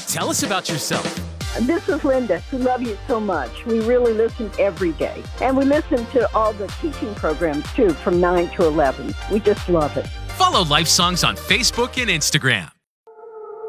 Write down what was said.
Tell us about yourself. This is Linda. We love you so much. We really listen every day. And we listen to all the teaching programs, too, from 9 to 11. We just love it. Follow Life Songs on Facebook and Instagram.